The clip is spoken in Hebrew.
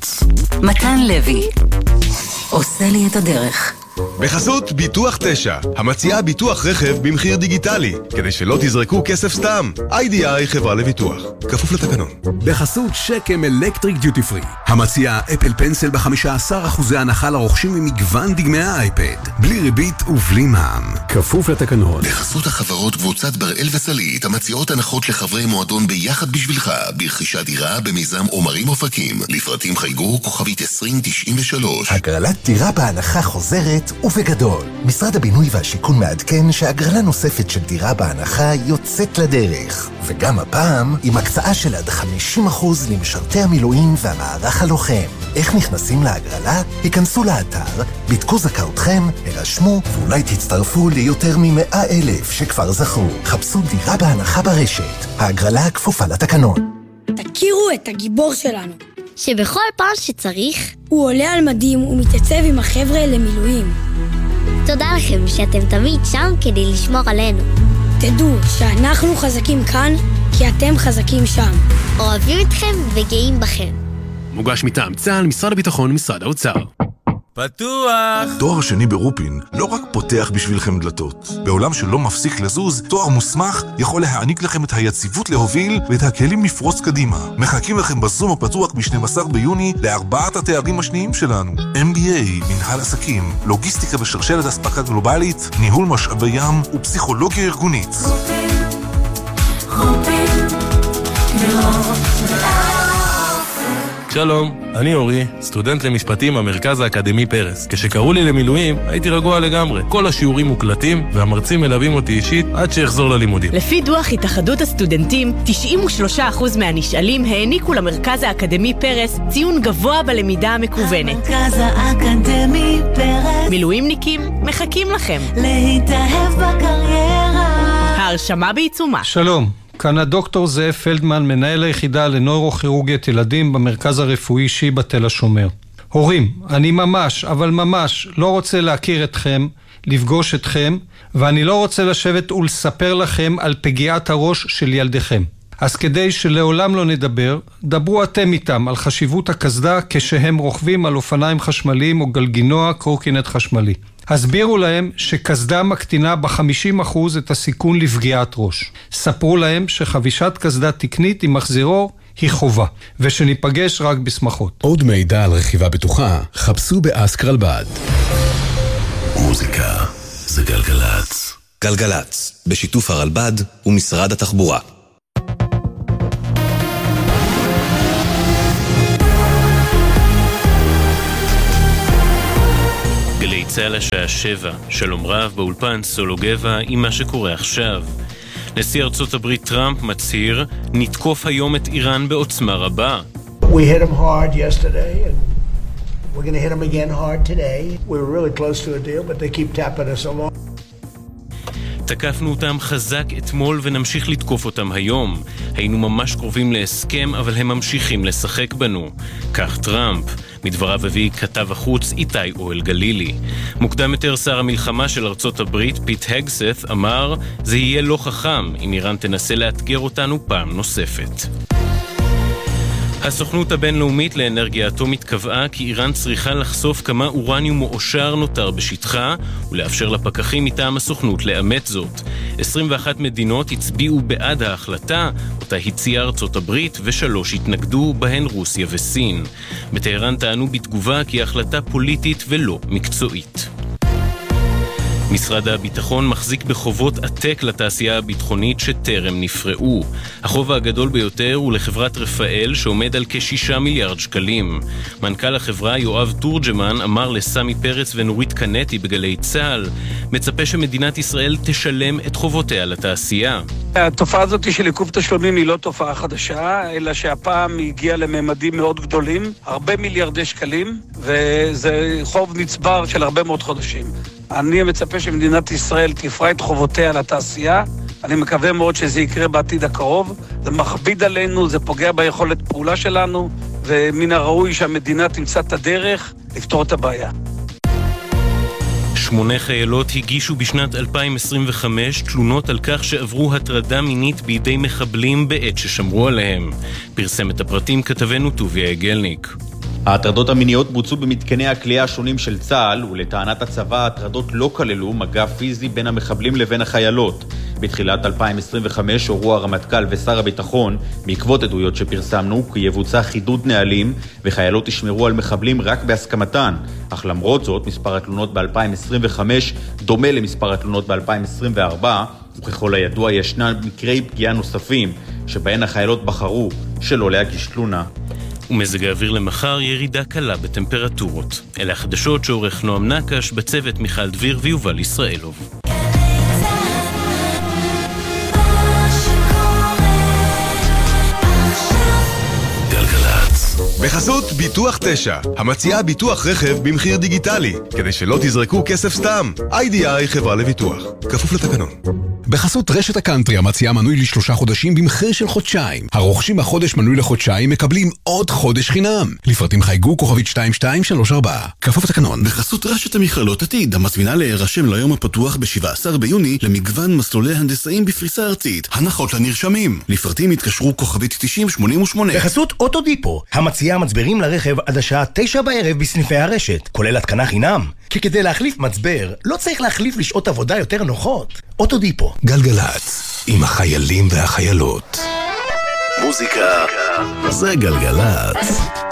גלגלץ. מתן לוי עושה לי את הדרך. בחסות ביטוח 9, המציעה ביטוח רכב במחיר דיגיטלי, כדי שלא תזרקו כסף סתם. IDI חברה לביטוח, כפוף לתקנון. בחסות שקם אלקטריק דיוטי פרי, המציעה אפל פנסל ב15% הנחה לרוכשים ממגוון דגמי האייפד, בלי ריבית ובלי מע"מ, כפוף לתקנון. בחסות החברות קבוצת בראל וסלית, המציעות הנחות לחברי מועדון ביחד בשבילך, ברכישת דירה במיזם עומרים אופקים. לפרטים חייגו כוכבית 2093. הגרלת דירה בהנחה חוזרת ובגדול. משרד הבינוי והשיכון מעדכן שהגרלה נוספת של דירה בהנחה יוצאת לדרך. וגם הפעם עם הקצאה של עד 50% למשרתי המילואים והמערך הלוחם. איך נכנסים להגרלה? היכנסו לאתר, בדקו זכאותכם, הרשמו ואולי תצטרפו ליותר מ100,000 שכבר זכו. חפשו דירה בהנחה ברשת. ההגרלה כפופה לתקנון. תכירו את הגיבור שלנו, שבכל פעם שצריך הוא עולה על מדים ומתייצב עם החבר'ה למילואים. תודה לכם שאתם תמיד שם כדי לשמור עלינו. תדעו שאנחנו חזקים כאן כי אתם חזקים שם. אוהבים אתכם וגאים בכם. מוגש מטעם צה"ל, משרד הביטחון ומשרד האוצר. פתוח! תואר שני ברופין לא רק פותח בשבילכם דלתות. בעולם שלא מפסיק לזוז, תואר מוסמך יכול להעניק לכם את היציבות להוביל ואת הכלים לפרוץ קדימה. מחכים לכם בזום הפתוח ב-12 ביוני לארבעת התארים השניים שלנו. MBA, מנהל עסקים, לוגיסטיקה ושרשרת אספקה גלובלית, ניהול משאבי ים ופסיכולוגיה ארגונית. שלום, אני אורי, סטודנט למשפטים במרכז האקדמי פרס. כשקראו לי למילואים, הייתי רגוע לגמרי. כל השיעורים מוקלטים, והמרצים מלווים אותי אישית עד שיחזור ללימודים. לפי דוח התאחדות הסטודנטים, 93% מהנשאלים העניקו למרכז האקדמי פרס ציון גבוה בלמידה המקוונת. המרכז האקדמי פרס. מילואימניקים מחכים לכם. להתאהב בקריירה. ההרשמה בעיצומה. שלום. כאן הדוקטור זאב פלדמן, מנהל היחידה לנוירוכירורגית ילדים במרכז הרפואי שיבא תל השומר. הורים, אני ממש, אבל ממש לא רוצה להכיר אתכם, לפגוש אתכם, ואני לא רוצה לשבת ולספר לכם על פגיעת הראש של ילדיכם. אז כדי שלעולם לא נדבר, דברו אתם איתם על חשיבות הקסדה כשהם רוכבים על אופניים חשמליים או גלגינוע קורקינט חשמלי. הסבירו להם שקסדה מקטינה ב50% את הסיכון לפגיעת ראש. ספרו להם שחבישת קסדה תקנית עם מחזירור היא חובה, ושניפגש רק בשמחות. עוד מידע על רכיבה בטוחה, חפשו באסקרלבד. מוזיקה זה גלגלץ. גלגלץ, בשיתוף הרלב"ד ומשרד התחבורה. צהל השעה 7, שלום רב באולפן סולו גבע עם מה שקורה עכשיו. נשיא ארצות הברית טראמפ מצהיר, נתקוף היום את איראן בעוצמה רבה. We hit them hard yesterday and we're going to hit them again hard today. We were really close to a deal but they keep tapping us along. תקפנו אותם חזק אתמול ונמשיך לתקוף אותם היום. היינו ממש קרובים להסכם, אבל הם ממשיכים לשחק בנו. כך טראמפ. מדבריו הביא כתב החוץ איתי אוהל גלילי. מוקדם יותר שר המלחמה של ארצות הברית, פיט הגסת, אמר, זה יהיה לא חכם אם איראן תנסה לאתגר אותנו פעם נוספת. הסוכנות הבינלאומית לאנרגיה אטומית קבעה כי איראן צריכה לחשוף כמה אורניום מועשר נותר בשטחה ולאפשר לפקחים מטעם הסוכנות לאמת זאת. 21 מדינות הצביעו בעד ההחלטה, אותה הציעה ארצות הברית, ו3 התנגדו, בהן רוסיה וסין. בטהרן טענו בתגובה כי ההחלטה פוליטית ולא מקצועית. משרד הביטחון מחזיק בחובות עתק לתעשייה הביטחונית שטרם נפרעו. החוב הגדול ביותר הוא לחברת רפאל שעומד על כ6 מיליארד שקלים. מנכ"ל החברה יואב תורג'מן אמר לסמי פרץ ונורית קנטי בגלי צהל, מצפה שמדינת ישראל תשלם את חובותיה לתעשייה. התופעה הזאת של עיכוב תשלומים היא לא תופעה חדשה, אלא שהפעם היא הגיעה לממדים מאוד גדולים, הרבה מיליארדי שקלים, וזה חוב נצבר של הרבה מאוד חודשים. אני מצפה שמדינת ישראל תפרע את חובותיה לתעשייה. אני מקווה מאוד שזה יקרה בעתיד הקרוב. זה מכביד עלינו, זה פוגע ביכולת פעולה שלנו, ומן הראוי שהמדינה תמצא את הדרך לפתור את הבעיה. 8 חיילות הגישו בשנת 2025 תלונות על כך שעברו הטרדה מינית בידי מחבלים בעת ששמרו עליהם. פרסם את הפרטים כתבנו טוביה אגלניק. ההטרדות המיניות בוצעו במתקני הכלייה השונים של צה"ל, ולטענת הצבא ההטרדות לא כללו מגע פיזי בין המחבלים לבין החיילות. בתחילת 2025 הורו הרמטכ"ל ושר הביטחון, בעקבות עדויות שפרסמנו, כי יבוצע חידוד נהלים וחיילות ישמרו על מחבלים רק בהסכמתן. אך למרות זאת, מספר התלונות ב-2025 דומה למספר התלונות ב-2024, וככל הידוע ישנם מקרי פגיעה נוספים, שבהן החיילות בחרו שלא להגיש תלונה. ומזג האוויר למחר ירידה קלה בטמפרטורות. אלה החדשות שעורך נועם נקש, בצוות מיכל דביר ויובל ישראלוב. בחסות ביטוח 9, המציעה ביטוח רכב במחיר דיגיטלי, כדי שלא תזרקו כסף סתם. IDI חברה לביטוח, כפוף לתקנון. בחסות רשת הקאנטרי, המציעה מנוי ל3 חודשים במחיר של חודשיים. הרוכשים החודש מנוי לחודשיים מקבלים עוד חודש חינם. לפרטים חייגו כוכבית 2234, כפוף לתקנון. בחסות רשת המכללות עתיד, המזמינה להירשם ליום הפתוח ב-17 ביוני למגוון מסלולי הנדסאים בפריסה ארצית. הנחות לנרשמים. לפרטים התקשרו כוכבית 9088. בחסות אוטודיפו, המציעה מצברים לרכב עד השעה 9 בערב בסניפי הרשת, כולל התקנה חינם. כי כדי להחליף מצבר, לא צריך להחליף לשעות עבודה יותר נוחות. אוטודיפו. גלגלץ, עם החיילים והחיילות. מוזיקה זה גלגלץ.